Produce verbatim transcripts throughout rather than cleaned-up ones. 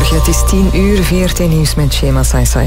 Goedemorgen, het is tien uur, V R T Nieuws met Shema Saisai.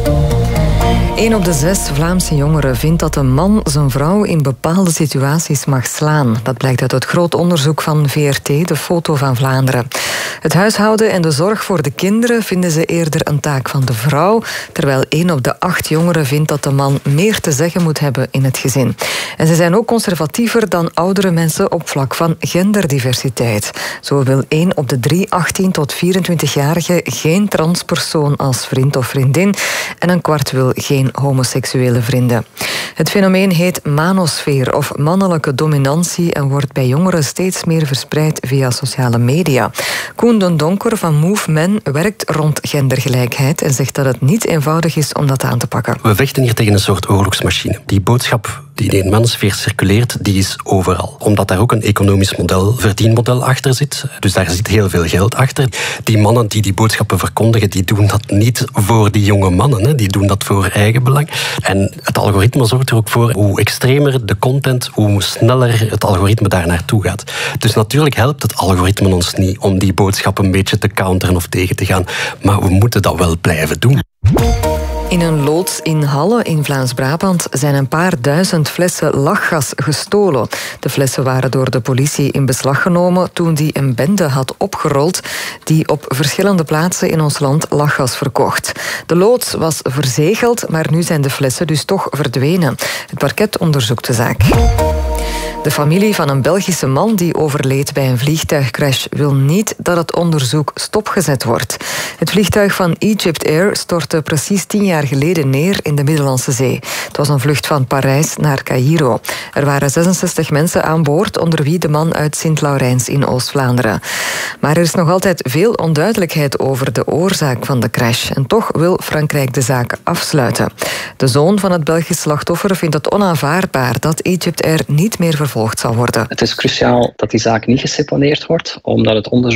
Een op de zes Vlaamse jongeren vindt dat een man zijn vrouw in bepaalde situaties mag slaan. Dat blijkt uit het groot onderzoek van V R T, de Foto van Vlaanderen. Het huishouden en de zorg voor de kinderen vinden ze eerder een taak van de vrouw, terwijl een op de acht jongeren vindt dat de man meer te zeggen moet hebben in het gezin. En ze zijn ook conservatiever dan oudere mensen op vlak van genderdiversiteit. Zo wil een op de drie achttien tot vierentwintig-jarigen geen transpersoon als vriend of vriendin en een kwart wil geen homoseksuele vrienden. Het fenomeen heet manosfeer of mannelijke dominantie en wordt bij jongeren steeds meer verspreid via sociale media. Koen den Donker van Move Men werkt rond gendergelijkheid en zegt dat het niet eenvoudig is om dat aan te pakken. We vechten hier tegen een soort oorlogsmachine. Die boodschap die in de manosfeer circuleert, die is overal. Omdat daar ook een economisch model, verdienmodel achter zit. Dus daar zit heel veel geld achter. Die mannen die die boodschappen verkondigen, die doen dat niet voor die jonge mannen. Hè. Die doen dat voor eigen belang. En het algoritme zorgt er ook voor, hoe extremer de content, hoe sneller het algoritme daar naartoe gaat. Dus natuurlijk helpt het algoritme ons niet om die boodschappen een beetje te counteren of tegen te gaan. Maar we moeten dat wel blijven doen. In een loods in Halle in Vlaams-Brabant zijn een paar duizend flessen lachgas gestolen. De flessen waren door de politie in beslag genomen toen die een bende had opgerold die op verschillende plaatsen in ons land lachgas verkocht. De loods was verzegeld, maar nu zijn de flessen dus toch verdwenen. Het parket onderzoekt de zaak. De familie van een Belgische man die overleed bij een vliegtuigcrash wil niet dat het onderzoek stopgezet wordt. Het vliegtuig van Egypt Air stortte precies tien jaar geleden neer in de Middellandse Zee. Het was een vlucht van Parijs naar Caïro. Er waren zesenzestig mensen aan boord, onder wie de man uit Sint-Laurens in Oost-Vlaanderen. Maar er is nog altijd veel onduidelijkheid over de oorzaak van de crash. En toch wil Frankrijk de zaak afsluiten. De zoon van het Belgisch slachtoffer vindt het onaanvaardbaar dat Egypt Air niet meer vervolgd zal worden. Het is cruciaal dat die zaak niet geseponeerd wordt, omdat het onderzoek